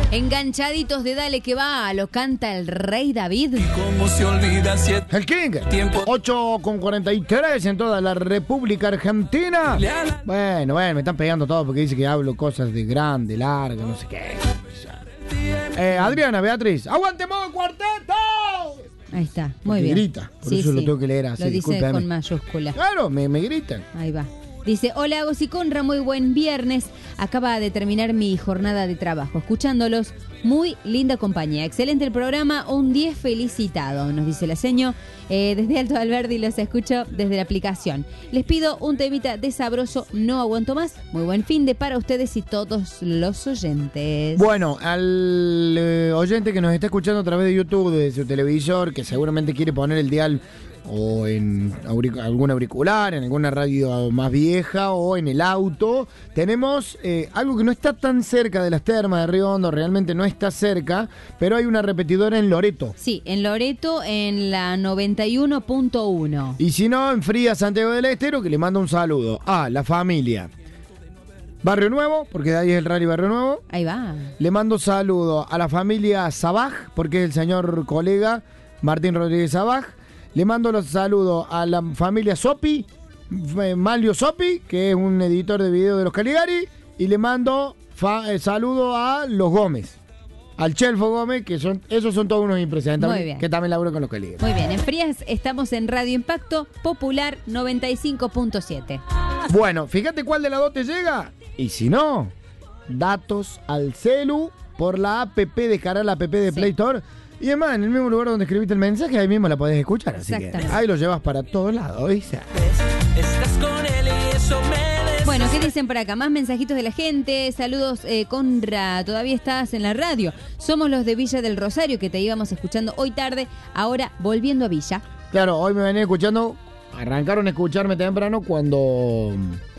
Enganchaditos de Dale que va, lo canta el Rey David. ¿Cómo se olvida si es El King. tiempo? 8:43 en toda la República Argentina. Bueno, me están pegando todo porque dice que hablo cosas de grande, larga, no sé qué. Adriana, Beatriz, ¡aguante modo cuarteto! Ahí está, muy Porque bien. grita, por eso lo tengo que leer así, Lo dice discúlpeme. con mayúscula. Claro, me gritan. Ahí va. Dice, hola Agos y Conra, muy buen viernes. Acaba de terminar mi jornada de trabajo. Escuchándolos, muy linda compañía. Excelente el programa, un 10 felicitado, nos dice la seño. Desde Alto Alberdi los escucho desde la aplicación. Les pido un temita de sabroso, no aguanto más. Muy buen fin de para ustedes y todos los oyentes. Bueno, al oyente que nos está escuchando a través de YouTube, de su televisor, que seguramente quiere poner el dial o en algún auricular, en alguna radio más vieja o en el auto, tenemos algo que no está tan cerca de las termas de Río Hondo, realmente no está cerca, pero hay una repetidora en Loreto. Sí, en Loreto, en la 91.1. Y si no, en Fría, Santiago del Estero, que le mando un saludo a la familia Barrio Nuevo, porque de ahí es el rally Barrio Nuevo. Ahí va. Le mando saludo a la familia Sabaj, porque es el señor colega Martín Rodríguez Sabaj. Le mando los saludos a la familia Sopi, Malio Sopi, que es un editor de video de los Caligari. Y le mando saludo a los Gómez, al Chelfo Gómez, que esos son todos unos impresionantes. Muy bien. Que también laburan con los Caligari. Muy bien, en Frías estamos en Radio Impacto Popular 95.7. Bueno, fíjate cuál de las dos te llega. Y si no, datos al celu por la app de cara a la app de Play Store. Y además, en el mismo lugar donde escribiste el mensaje, ahí mismo la podés escuchar. Así que ahí lo llevas para todos lados, ¿viste? Estás con él y eso me Bueno, ¿qué dicen por acá? Más mensajitos de la gente. Saludos, Conra. Todavía estás en la radio. Somos los de Villa del Rosario que te íbamos escuchando hoy tarde. Ahora volviendo a Villa. Claro, hoy me venía escuchando. Arrancaron a escucharme temprano cuando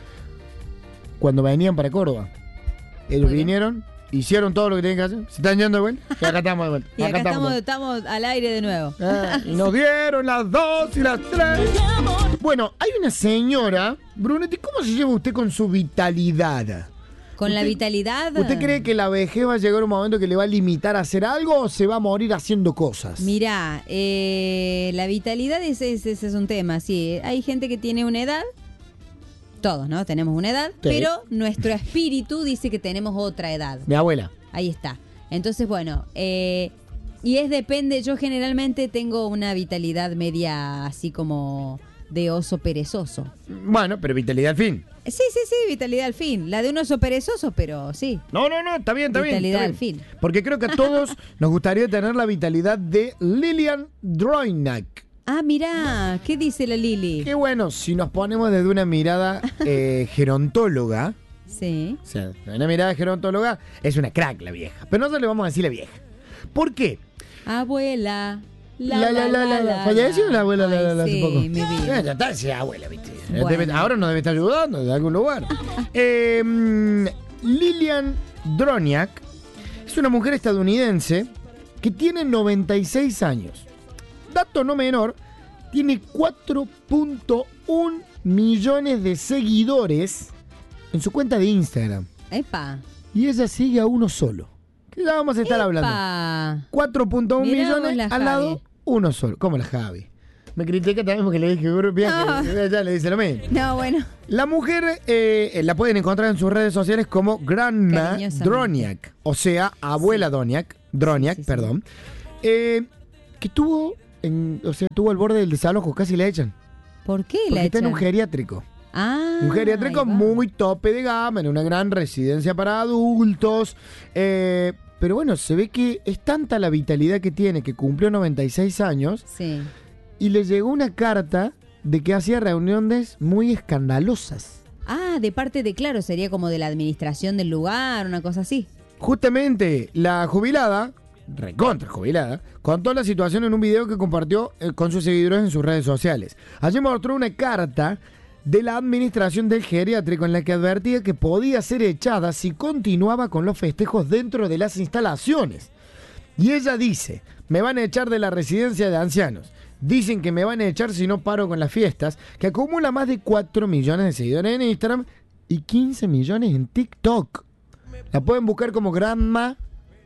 venían para Córdoba. Ellos vinieron, hicieron todo lo que tenían que hacer. Se están yendo de vuelta. Y acá estamos de vuelta. Y acá estamos al aire de nuevo. Y nos dieron las 2 y las 3. Bueno, hay una señora. Brunetti, ¿cómo se lleva usted con su vitalidad? ¿Con la vitalidad? ¿Usted cree que la vejez va a llegar un momento que le va a limitar a hacer algo o se va a morir haciendo cosas? Mirá, la vitalidad ese es un tema, sí. Hay gente que tiene una edad, todos, ¿no? Tenemos una edad, Sí. pero nuestro espíritu dice que tenemos otra edad. Mi abuela. Ahí está. Entonces, bueno, y depende, yo generalmente tengo una vitalidad media así como de oso perezoso. Bueno, pero vitalidad al fin. Sí, vitalidad al fin. La de un oso perezoso, pero sí. No, está bien, está bien. Vitalidad está bien. al fin. Porque creo que a todos nos gustaría tener la vitalidad de Lilian Droynak. Ah, mirá, ¿qué dice la Lili? Qué bueno, si nos ponemos desde una mirada gerontóloga, Sí. o sea, una mirada gerontóloga, es una crack la vieja. Pero nosotros le vamos a decir la vieja. ¿Por qué? Abuela. La. ¿Falleció la abuela Ay, hace sí, poco? mi vida. Ya está, sí, abuela, viste. Bueno. Ahora nos debe estar ayudando de algún lugar. Lilian Droniak es una mujer estadounidense que tiene 96 años. Dato no menor, tiene 4.1 millones de seguidores en su cuenta de Instagram. Epa. Y ella sigue a uno solo. Que ya vamos a estar hablando. 4.1 Mirá vos millones la al Javi. lado, uno solo. ¿Cómo la Javi? Me critica también porque le dije bien, que ella le dice lo mismo. No, bueno. La mujer la pueden encontrar en sus redes sociales como Grandma Cariñosamente. Droniak, o sea, abuela Droniak, Sí. perdón, que estuvo al borde del desalojo, casi la echan. ¿Por qué Porque la está en un echan? geriátrico. ahí Un geriátrico va. muy tope de gama, en una gran residencia para adultos. Pero bueno, se ve que es tanta la vitalidad que tiene, que cumplió 96 años, Sí. y le llegó una carta de que hacía reuniones muy escandalosas. Ah, de parte de, claro, sería como de la administración del lugar, una cosa así. Justamente la jubilada, recontra jubilada, contó la situación en un video que compartió con sus seguidores en sus redes sociales. Allí mostró una carta de la administración del geriátrico en la que advertía que podía ser echada si continuaba con los festejos dentro de las instalaciones. Y ella dice, me van a echar de la residencia de ancianos. Dicen que me van a echar si no paro con las fiestas, que acumula más de 4 millones de seguidores en Instagram y 15 millones en TikTok. La pueden buscar como Grandma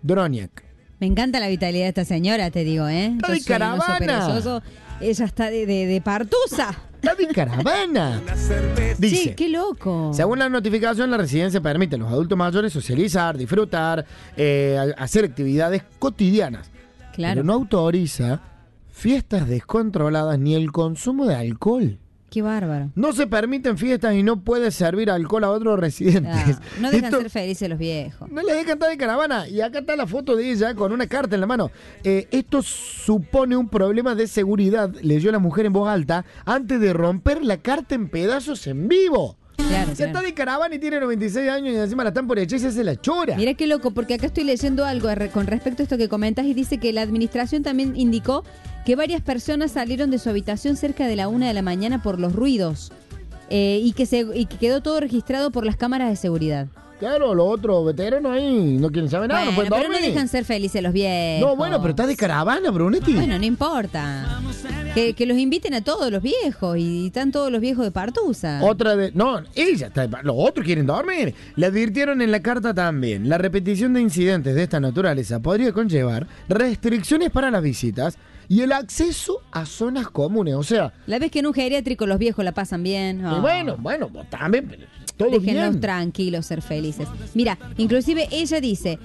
Droniak. Me encanta la vitalidad de esta señora, te digo, ¿eh? Está Yo de soy un oso caravana. perezoso. Ella está de partusa. Está de caravana. Dice, Sí, qué loco. según la notificación, la residencia permite a los adultos mayores socializar, disfrutar, hacer actividades cotidianas. Claro. Pero no autoriza fiestas descontroladas ni el consumo de alcohol. Qué bárbaro. No se permiten fiestas y no puede servir alcohol a otros residentes. No dejan Esto- ser felices los viejos. No le dejan estar de caravana. Y acá está la foto de ella con una carta en la mano. Esto supone un problema de seguridad, leyó la mujer en voz alta, antes de romper la carta en pedazos en vivo. Claro, Se está de caravana y tiene 96 años y encima la están por echar y se hace la chora. Mira qué loco, porque acá estoy leyendo algo con respecto a esto que comentas y dice que la administración también indicó que varias personas salieron de su habitación cerca de la 1 de la mañana por los ruidos y que quedó todo registrado por las cámaras de seguridad. Claro, los otros veteranos ahí no quieren saber nada, Bueno, no pueden pero dormir. no dejan ser felices los viejos. No, bueno, pero está de caravana, Brunetti. Bueno, no importa. Que los inviten a todos los viejos y están todos los viejos de partusa. Otra de... No, ella está... Los otros quieren dormir. Le advirtieron en la carta también. La repetición de incidentes de esta naturaleza podría conllevar restricciones para las visitas y el acceso a zonas comunes. O sea... La vez que en un geriátrico los viejos la pasan bien. y bueno, vos también... Todo Déjenlos bien. tranquilos, ser felices. Mira, inclusive ella dice,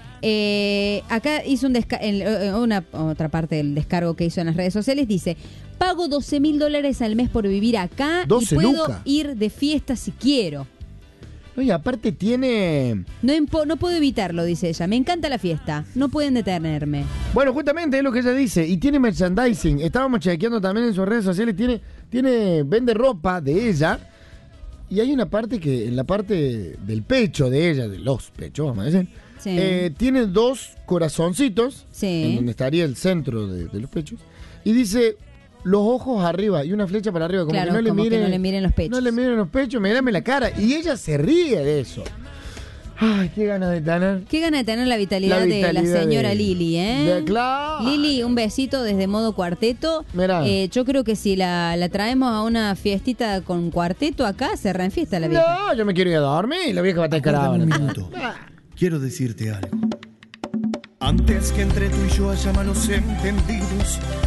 acá hizo una otra parte del descargo que hizo en las redes sociales, dice, pago $12,000 al mes por vivir acá y 12 puedo lucas. ir de fiesta si quiero. No, y aparte tiene... No puedo evitarlo, dice ella. Me encanta la fiesta. No pueden detenerme. Bueno, justamente es lo que ella dice. Y tiene merchandising. Estábamos chequeando también en sus redes sociales. Vende ropa de ella. Y hay una parte que, en la parte del pecho de ella, de los pechos, vamos a decir, Sí. tiene 2 corazoncitos, Sí. en donde estaría el centro de los pechos, y dice los ojos arriba y una flecha para arriba, como Claro, que no le como que miren, no le miren los pechos. No le miren los pechos, mírame la cara. Y ella se ríe de eso. Ay, qué ganas de tener. Qué gana de tener la vitalidad de la señora Lili, ¿eh? Claro. Lili, un besito desde modo cuarteto. Mirá. Yo creo que si la traemos a una fiestita con cuarteto acá, se reenfiesta la vieja. No, yo me quiero ir a dormir. La vieja va a estar Aguárdame un caravana. minuto. Quiero decirte algo. Antes que entre tú y yo haya malos entendidos,